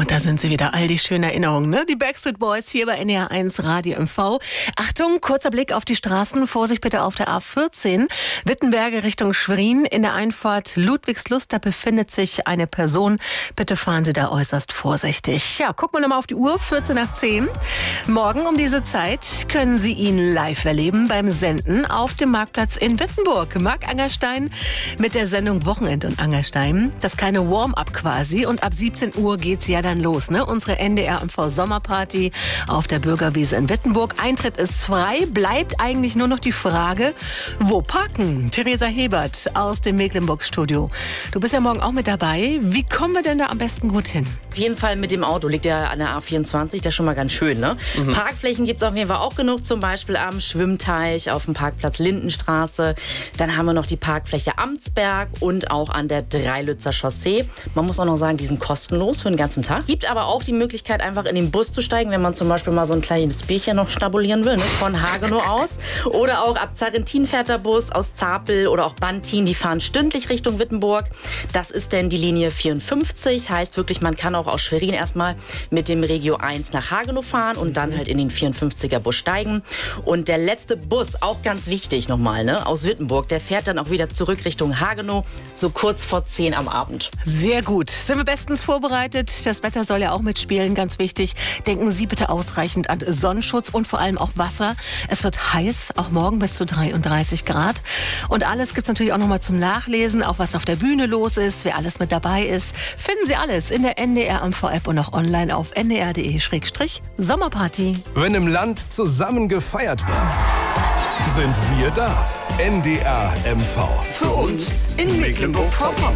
Da sind sie wieder, all die schönen Erinnerungen, ne? Die Backstreet Boys hier bei NDR 1 Radio MV. Achtung, kurzer Blick auf die Straßen. Vorsicht bitte auf der A14. Wittenberge Richtung Schwerin. In der Einfahrt Ludwigslust, da befindet sich eine Person. Bitte fahren Sie da äußerst vorsichtig. Ja, gucken wir nochmal auf die Uhr, 10:14. Morgen um diese Zeit können Sie ihn live erleben beim Senden auf dem Marktplatz in Wittenburg. Marc Angerstein mit der Sendung Wochenend und Angerstein. Das kleine Warm-up quasi. Und ab 17 Uhr geht's ja dann los, ne? Unsere NDR MV Sommerparty auf der Bürgerwiese in Wittenburg. Eintritt ist frei. Bleibt eigentlich nur noch die Frage, wo parken? Theresa Hebert aus dem Mecklenburg-Studio. Du bist ja morgen auch mit dabei. Wie kommen wir denn da am besten gut hin? Auf jeden Fall mit dem Auto. Liegt ja an der A24, das ist schon mal ganz schön, ne? Parkflächen gibt es auf jeden Fall auch genug, zum Beispiel am Schwimmteich, auf dem Parkplatz Lindenstraße. Dann haben wir noch die Parkfläche Amtsberg und auch an der Dreilützer Chaussee. Man muss auch noch sagen, die sind kostenlos für den ganzen Tag. Gibt aber auch die Möglichkeit, einfach in den Bus zu steigen, wenn man zum Beispiel mal so ein kleines Bierchen noch schnabulieren will, ne? Von Hagenow aus. Oder auch ab Zarentin fährt der Bus, aus Zapel oder auch Bantin, die fahren stündlich Richtung Wittenburg. Das ist denn die Linie 54, heißt wirklich, man kann auch aus Schwerin erstmal mit dem Regio 1 nach Hagenow fahren und dann halt in den 54er Bus steigen. Und der letzte Bus, auch ganz wichtig nochmal, ne, aus Wittenburg, der fährt dann auch wieder zurück Richtung Hagenow, so kurz vor 10 am Abend. Sehr gut. Sind wir bestens vorbereitet. Das Wetter soll ja auch mitspielen, ganz wichtig. Denken Sie bitte ausreichend an Sonnenschutz und vor allem auch Wasser. Es wird heiß, auch morgen bis zu 33 Grad. Und alles gibt es natürlich auch nochmal zum Nachlesen, auch was auf der Bühne los ist, wer alles mit dabei ist. Finden Sie alles in der NDR MV-App und auch online auf ndr.de/Sommerparty. Wenn im Land zusammen gefeiert wird, sind wir da. NDR MV. Für uns in Mecklenburg-Vorpommern.